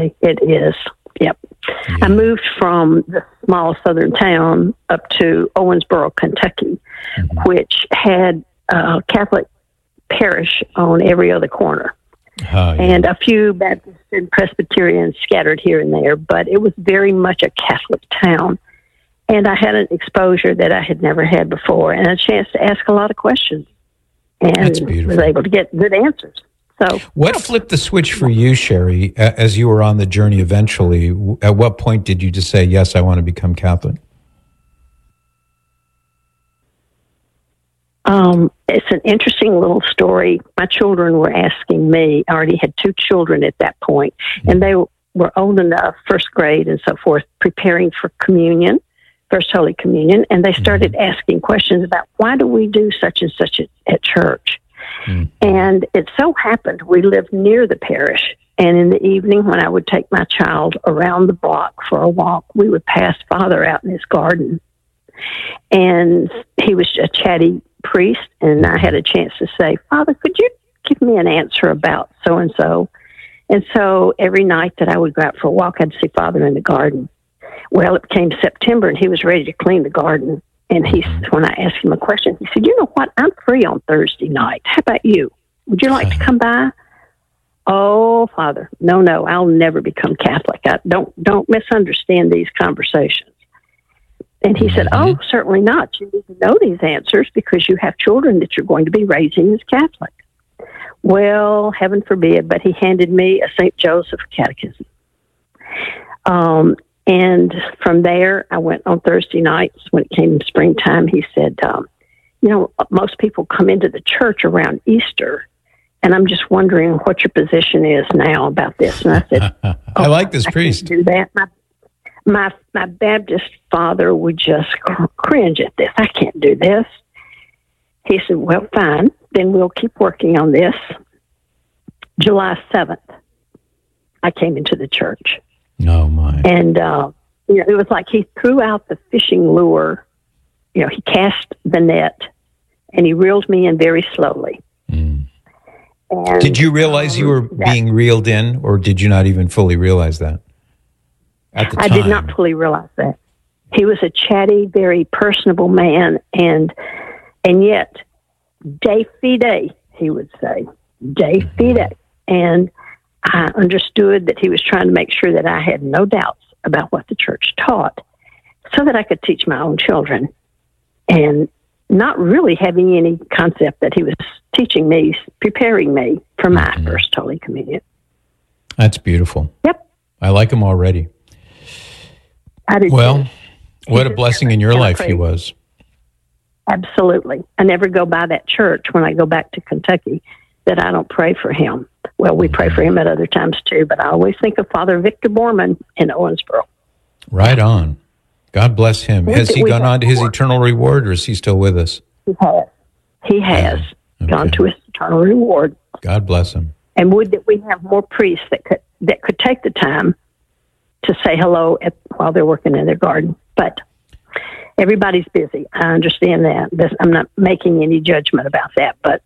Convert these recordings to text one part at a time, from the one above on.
It is. Yep. Yeah. I moved from the small southern town up to Owensboro, Kentucky, which had a Catholic parish on every other corner. And a few Baptists and Presbyterians scattered here and there, but it was very much a Catholic town. And I had an exposure that I had never had before and a chance to ask a lot of questions. And was able to get good answers. So, what flipped the switch for you, Sherry, as you were on the journey eventually? At what point did you just say, yes, I want to become Catholic? It's an interesting little story. My children were asking me, I already had 2 children at that point, and they were old enough, first grade and so forth, preparing for communion, First Holy Communion, and they started asking questions about why do we do such and such at church? And it so happened we lived near the parish, and in the evening when I would take my child around the block for a walk, we would pass Father out in his garden. And he was a chatty priest, and I had a chance to say, Father, could you give me an answer about so-and-so? And so every night that I would go out for a walk, I'd see Father in the garden. Well, it came September, and he was ready to clean the garden. And when I asked him a question, he said, you know what? I'm free on Thursday night. How about you? Would you like to come by? Oh, Father, no, I'll never become Catholic. Don't misunderstand these conversations. And he said, oh, certainly not. You need to know these answers because you have children that you're going to be raising as Catholic. Well, heaven forbid, but he handed me a St. Joseph catechism. And from there, I went on Thursday nights when it came springtime. He said, most people come into the church around Easter, and I'm just wondering what your position is now about this. And I said, I like this priest. Do that. My Baptist father would just cringe at this. I can't do this. He said, well, fine. Then we'll keep working on this. July 7th, I came into the church. Oh, my. And, it was like he threw out the fishing lure. He cast the net, and he reeled me in very slowly. And, did you realize you were being reeled in, or did you not even fully realize that at the time? I did not fully realize that. He was a chatty, very personable man, and yet, de fide, he would say, de fide. And I understood that he was trying to make sure that I had no doubts about what the church taught so that I could teach my own children, and not really having any concept that he was teaching me, preparing me for my First Holy Communion. That's beautiful. Yep. I like him already. I did. Well, what a blessing in your life he was. Absolutely. I never go by that church when I go back to Kentucky that I don't pray for him. Well, we pray for him at other times too, but I always think of Father Victor Borman in Owensboro. Right on. God bless him. Has he gone on to his eternal reward, or is he still with us? He has gone to his eternal reward. God bless him. And would that we have more priests that could take the time to say hello while they're working in their garden. But everybody's busy. I understand that. I'm not making any judgment about that, but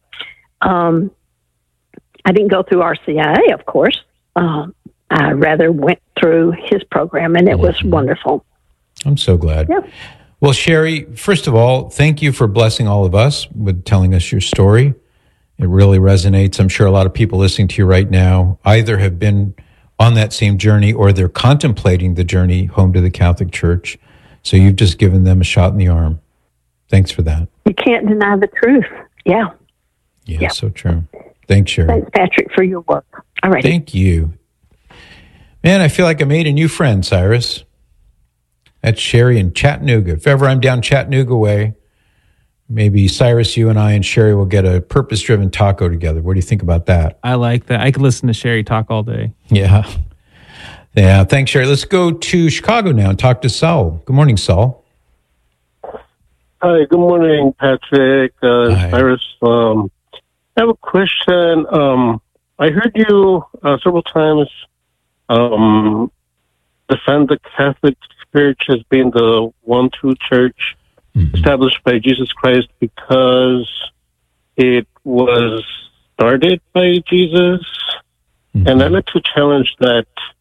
I didn't go through RCIA, of course. I rather went through his program, and it was wonderful. I'm so glad. Yeah. Well, Sherry, first of all, thank you for blessing all of us with telling us your story. It really resonates. I'm sure a lot of people listening to you right now either have been on that same journey or they're contemplating the journey home to the Catholic Church. So you've just given them a shot in the arm. Thanks for that. You can't deny the truth. Yeah. Yeah, so true. Thanks, Sherry. Thanks, Patrick, for your work. All right. Thank you. Man, I feel like I made a new friend, Cyrus. That's Sherry in Chattanooga. If ever I'm down Chattanooga way, maybe Cyrus, you and I and Sherry will get a purpose-driven taco together. What do you think about that? I like that. I could listen to Sherry talk all day. Yeah. Yeah, thanks, Sherry. Let's go to Chicago now and talk to Saul. Good morning, Saul. Hi, good morning, Patrick, Cyrus. I have a question. I heard you several times defend the Catholic Church as being the one true church established by Jesus Christ because it was started by Jesus. And I'd like to challenge that